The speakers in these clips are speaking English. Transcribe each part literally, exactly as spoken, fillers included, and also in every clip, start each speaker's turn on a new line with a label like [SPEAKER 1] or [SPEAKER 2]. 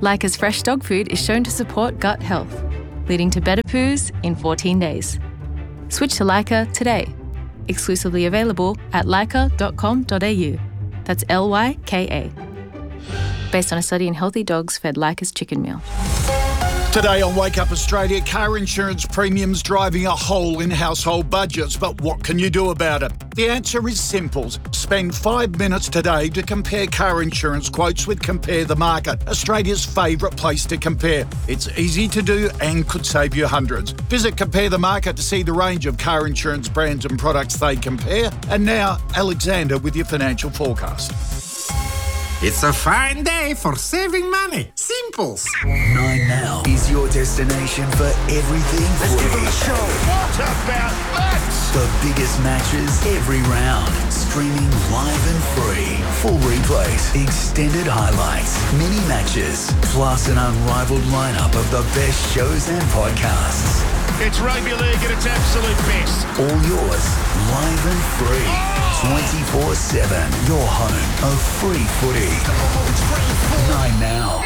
[SPEAKER 1] Leica's fresh dog food is shown to support gut health, leading to better poos in fourteen days. Switch to Leica today. Exclusively available at leica dot com dot a u. That's L Y K A. Based on a study in healthy dogs fed Leica's chicken meal.
[SPEAKER 2] Today on Wake Up Australia, car insurance premiums driving a hole in household budgets. But what can you do about it? The answer is simple. Spend five minutes today to compare car insurance quotes with Compare the Market, Australia's favourite place to compare. It's easy to do and could save you hundreds. Visit Compare the Market to see the range of car insurance brands and products they compare. And now, Alexander with your financial forecast.
[SPEAKER 3] It's a fine day for saving money. Simples.
[SPEAKER 4] Nine Now is your destination for everything
[SPEAKER 5] Let's
[SPEAKER 4] footy.
[SPEAKER 5] give them a show. What about that?
[SPEAKER 4] The biggest matches every round. Streaming live and free. Full replays, extended highlights, mini matches, plus an unrivaled lineup of the best shows and podcasts.
[SPEAKER 5] It's rugby league at its absolute best.
[SPEAKER 4] All yours, live and free. twenty-four seven. Your home of free footy. Nine Now.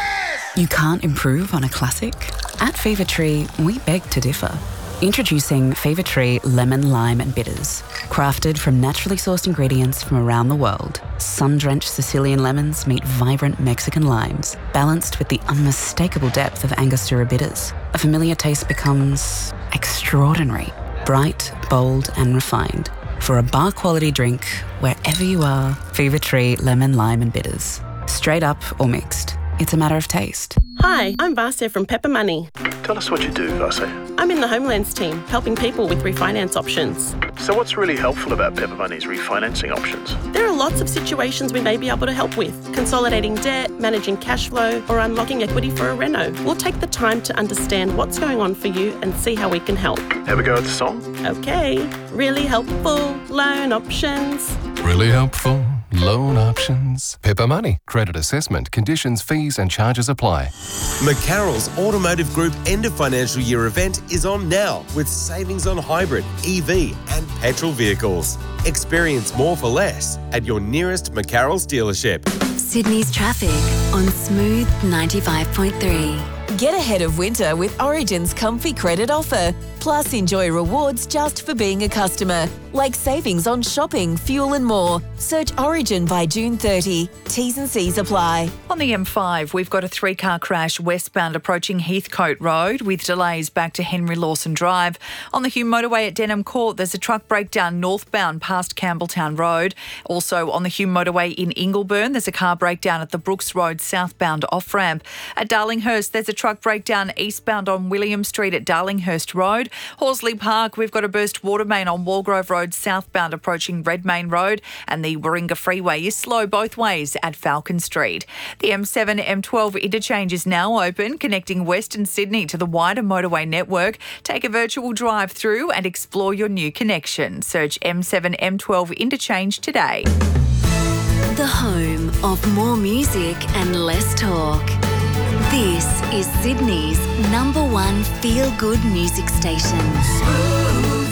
[SPEAKER 6] You can't improve on a classic? At Fever Tree, we beg to differ. Introducing Fever Tree Lemon, Lime and Bitters. Crafted from naturally sourced ingredients from around the world, sun-drenched Sicilian lemons meet vibrant Mexican limes, balanced with the unmistakable depth of Angostura bitters. A familiar taste becomes extraordinary, bright, bold and refined. For a bar-quality drink, wherever you are, Fever Tree Lemon, Lime and Bitters. Straight up or mixed. It's a matter of taste.
[SPEAKER 7] Hi, I'm Vasya from Pepper Money.
[SPEAKER 8] Tell us what you do, Vasya.
[SPEAKER 7] I'm in the Homelands team, helping people with refinance options.
[SPEAKER 8] So what's really helpful about Pepper Money's refinancing options?
[SPEAKER 7] There are lots of situations we may be able to help with. Consolidating debt, managing cash flow, or unlocking equity for a reno. We'll take the time to understand what's going on for you and see how we can help.
[SPEAKER 8] Have a go at the song?
[SPEAKER 7] Okay. Really helpful loan options.
[SPEAKER 9] Really helpful loan options. Pepper Money. Credit assessment, conditions, fees and charges apply.
[SPEAKER 10] McCarroll's Automotive Group end of financial year event is on now with savings on hybrid, E V and petrol vehicles. Experience more for less at your nearest McCarroll's dealership.
[SPEAKER 11] Sydney's traffic on Smooth ninety-five point three.
[SPEAKER 12] Get ahead of winter with Origin's comfy credit offer. Plus, enjoy rewards just for being a customer, like savings on shopping, fuel and more. Search Origin by June thirtieth. T's and C's apply.
[SPEAKER 13] On the M five, we've got a three-car crash westbound approaching Heathcote Road with delays back to Henry Lawson Drive. On the Hume Motorway at Denham Court, there's a truck breakdown northbound past Campbelltown Road. Also on the Hume Motorway in Ingleburn, there's a car breakdown at the Brooks Road southbound off-ramp. At Darlinghurst, there's a truck breakdown eastbound on William Street at Darlinghurst Road. Horsley Park, we've got a burst water main on Walgrove Road southbound approaching Redmayne Road, and the Warringah Freeway is slow both ways at Falcon Street. The M seven M twelve interchange is now open, connecting Western Sydney to the wider motorway network. Take a virtual drive through and explore your new connection. Search M seven M twelve interchange today.
[SPEAKER 11] The home of more music and less talk. This is Sydney's number one feel-good music station.
[SPEAKER 14] Smooth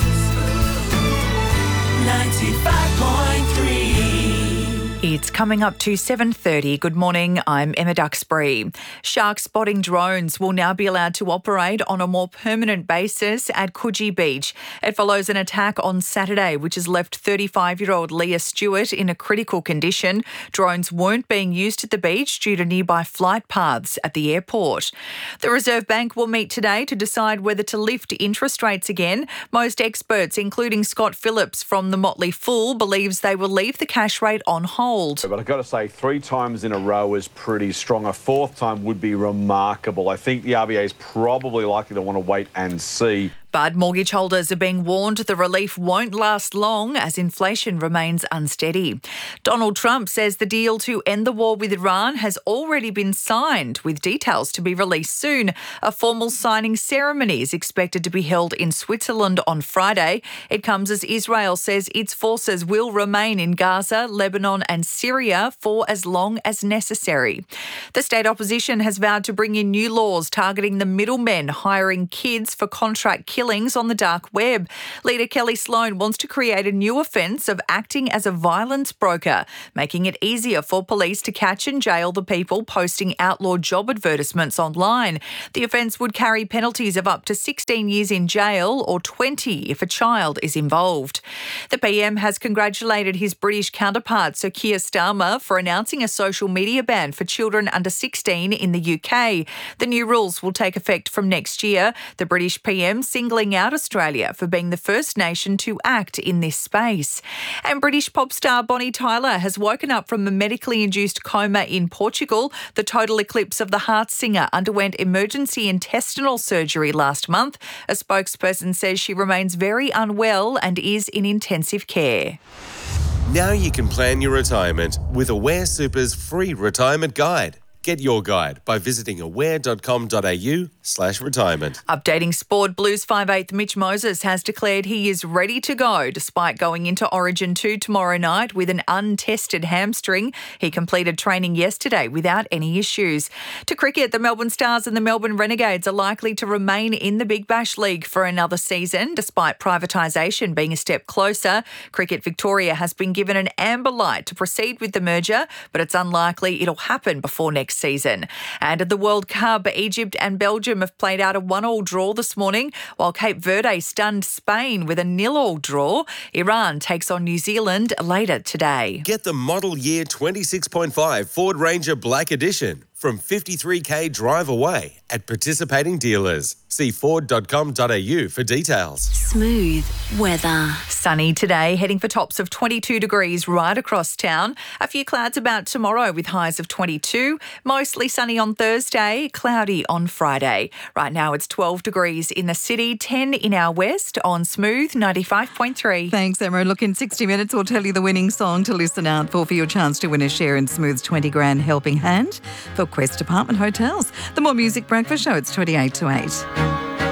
[SPEAKER 14] ninety-five point three.
[SPEAKER 13] It's coming up to seven thirty. Good morning, I'm Emma Duxbury. Shark spotting drones will now be allowed to operate on a more permanent basis at Coogee Beach. It follows an attack on Saturday, which has left thirty-five-year-old Leah Stewart in a critical condition. Drones weren't being used at the beach due to nearby flight paths at the airport. The Reserve Bank will meet today to decide whether to lift interest rates again. Most experts, including Scott Phillips from the Motley Fool, believes they will leave the cash rate on hold.
[SPEAKER 15] But I've got to say, three times in a row is pretty strong. A fourth time would be remarkable. I think the R B A is probably likely to want to wait and see.
[SPEAKER 13] But mortgage holders are being warned the relief won't last long as inflation remains unsteady. Donald Trump says the deal to end the war with Iran has already been signed, with details to be released soon. A formal signing ceremony is expected to be held in Switzerland on Friday. It comes as Israel says its forces will remain in Gaza, Lebanon and Syria for as long as necessary. The state opposition has vowed to bring in new laws targeting the middlemen hiring kids for contract killing killings on the dark web. Leader Kelly Sloan wants to create a new offence of acting as a violence broker, making it easier for police to catch and jail the people posting outlawed job advertisements online. The offence would carry penalties of up to sixteen years in jail or twenty if a child is involved. The P M has congratulated his British counterpart, Sir Keir Starmer, for announcing a social media ban for children under sixteen in the U K. The new rules will take effect from next year, the British P M singling out Australia for being the first nation to act in this space. And British pop star Bonnie Tyler has woken up from a medically induced coma in Portugal. The total eclipse of the heart singer underwent emergency intestinal surgery last month. A spokesperson says she remains very unwell and is in intensive care.
[SPEAKER 10] Now you can plan your retirement with Aware Super's free retirement guide. Get your guide by visiting aware.com.au slash retirement.
[SPEAKER 13] Updating sport, Blues five eighth Mitch Moses has declared he is ready to go despite going into Origin two tomorrow night with an untested hamstring. He completed training yesterday without any issues. To cricket, the Melbourne Stars and the Melbourne Renegades are likely to remain in the Big Bash League for another season, despite privatisation being a step closer. Cricket Victoria has been given an amber light to proceed with the merger, but it's unlikely it'll happen before next season. And at the World Cup, Egypt and Belgium have played out a one-all draw this morning, while Cape Verde stunned Spain with a nil-all draw. Iran takes on New Zealand later today.
[SPEAKER 10] Get the model year twenty-six point five Ford Ranger Black Edition from fifty-three k drive away at participating dealers. See ford dot com dot a u for details.
[SPEAKER 11] Smooth weather.
[SPEAKER 13] Sunny today, heading for tops of twenty-two degrees right across town. A few clouds about tomorrow with highs of twenty-two. Mostly sunny on Thursday, cloudy on Friday. Right now it's twelve degrees in the city, ten in our west on Smooth ninety-five point three.
[SPEAKER 16] Thanks, Emma. Look, in sixty minutes we'll tell you the winning song to listen out for for your chance to win a share in Smooth's twenty grand helping hand for Quest Apartment Hotels. The More Music Breakfast Show, it's twenty-eight to eight.